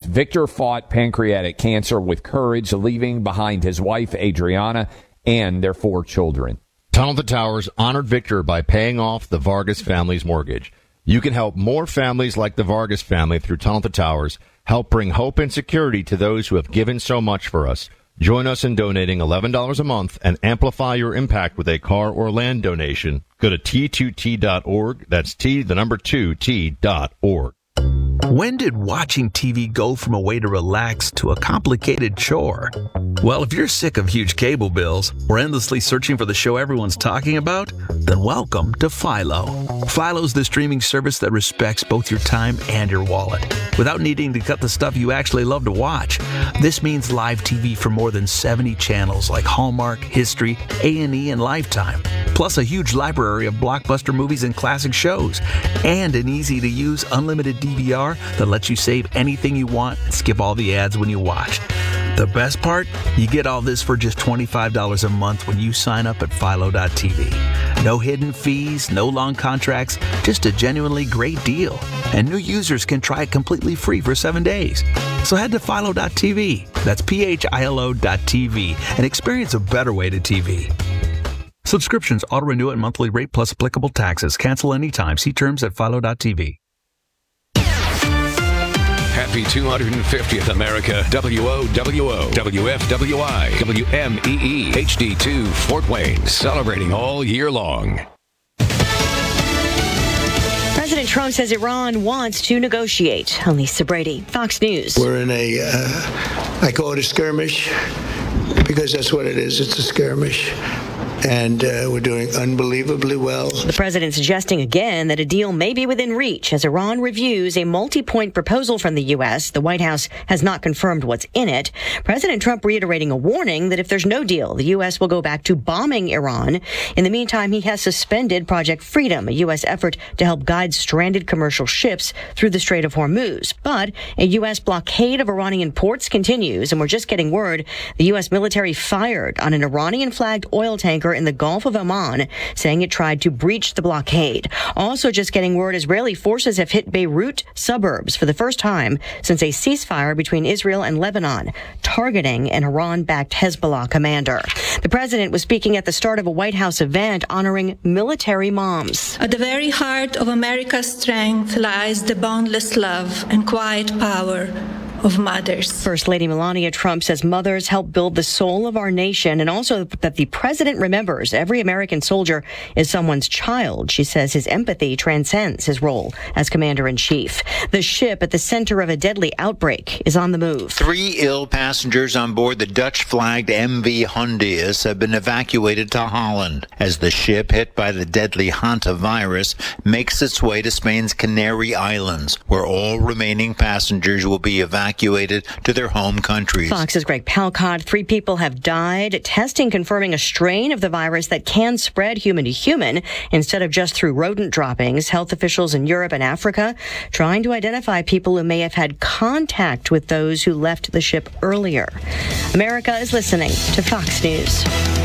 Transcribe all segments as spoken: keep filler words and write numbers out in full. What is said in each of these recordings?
Victor fought pancreatic cancer with courage, leaving behind his wife, Adriana, and their four children. Tunnel to Towers honored Victor by paying off the Vargas family's mortgage. You can help more families like the Vargas family through Tunnel to Towers. Help bring hope and security to those who have given so much for us. Join us in donating eleven dollars a month and amplify your impact with a car or land donation. Go to T two T dot org. That's T, the number two, T dot org. When did watching T V go from a way to relax to a complicated chore? Well, if you're sick of huge cable bills or endlessly searching for the show everyone's talking about, then welcome to Philo. Philo's the streaming service that respects both your time and your wallet without needing to cut the stuff you actually love to watch. This means live T V for more than seventy channels like Hallmark, History, A and E, and Lifetime, plus a huge library of blockbuster movies and classic shows, and an easy-to-use unlimited D V R that lets you save anything you want and skip all the ads when you watch. The best part? You get all this for just twenty-five dollars a month when you sign up at Philo dot T V. No hidden fees, no long contracts, just a genuinely great deal. And new users can try it completely free for seven days. So head to Philo dot T V, that's P H I L O dot T V, and experience a better way to T V. Subscriptions auto-renew at monthly rate plus applicable taxes. Cancel anytime. See terms at Philo dot T V. Happy two hundred fiftieth America. W O W O, W F W I, W M E E, H D two, Fort Wayne. Celebrating all year long. President Trump says Iran wants to negotiate. Lisa Brady, Fox News. We're in a, uh, I call it a skirmish, because that's what it is. It's a skirmish. And uh, we're doing unbelievably well. The president suggesting again that a deal may be within reach as Iran reviews a multi-point proposal from the U S. The White House has not confirmed what's in it. President Trump reiterating a warning that if there's no deal, the U S will go back to bombing Iran. In the meantime, he has suspended Project Freedom, a U S effort to help guide stranded commercial ships through the Strait of Hormuz. But a U S blockade of Iranian ports continues, and we're just getting word the U S military fired on an Iranian-flagged oil tanker in the Gulf of Oman, saying it tried to breach the blockade. Also just getting word Israeli forces have hit Beirut suburbs for the first time since a ceasefire between Israel and Lebanon, targeting an Iran-backed Hezbollah commander. The president was speaking at the start of a White House event honoring military moms. At the very heart of America's strength lies the boundless love and quiet power of mothers. First Lady Melania Trump says mothers help build the soul of our nation, and also that the president remembers every American soldier is someone's child. She says his empathy transcends his role as commander-in-chief. The ship at the center of a deadly outbreak is on the move. Three ill passengers on board the Dutch-flagged M V Hondius have been evacuated to Holland as the ship hit by the deadly hantavirus makes its way to Spain's Canary Islands, where all remaining passengers will be evacuated evacuated to their home countries. Fox's Greg Palcott. Three people have died. Testing confirming a strain of the virus that can spread human to human instead of just through rodent droppings. Health officials in Europe and Africa trying to identify people who may have had contact with those who left the ship earlier. America is listening to Fox News.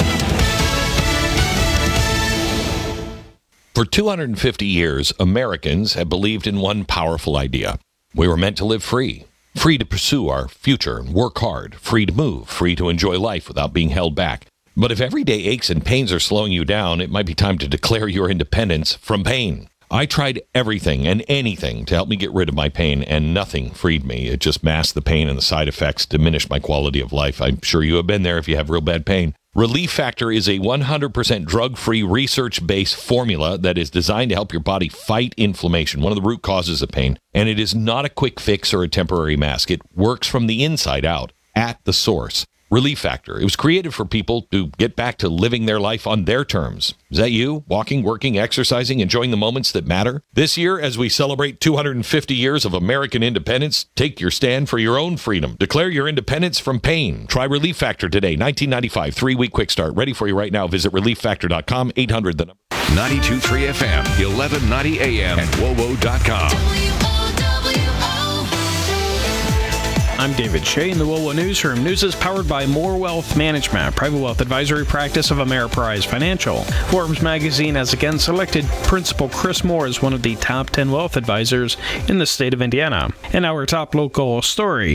For two hundred fifty years, Americans have believed in one powerful idea. We were meant to live free. Free to pursue our future and work hard. Free to move. Free to enjoy life without being held back. But if everyday aches and pains are slowing you down, it might be time to declare your independence from pain. I tried everything and anything to help me get rid of my pain, and nothing freed me. It just masked the pain, and the side effects diminished my quality of life. I'm sure you have been there if you have real bad pain. Relief Factor is a one hundred percent drug-free, research-based formula that is designed to help your body fight inflammation, one of the root causes of pain. And it is not a quick fix or a temporary mask. It works from the inside out, at the source. Relief Factor. It was created for people to get back to living their life on their terms. Is that you? Walking, working, exercising, enjoying the moments that matter? This year, as we celebrate two hundred fifty years of American independence, take your stand for your own freedom. Declare your independence from pain. Try Relief Factor today. nineteen ninety-five, three-week quick start. Ready for you right now. Visit relief factor dot com, eight hundred the number. ninety-two point three F M, eleven ninety A M, and W O W O dot com. I'm David Shea in the W O W O Newsroom. News is powered by More Wealth Management, a private wealth advisory practice of Ameriprise Financial. Forbes magazine has again selected Principal Chris Moore as one of the top ten wealth advisors in the state of Indiana. And our top local story.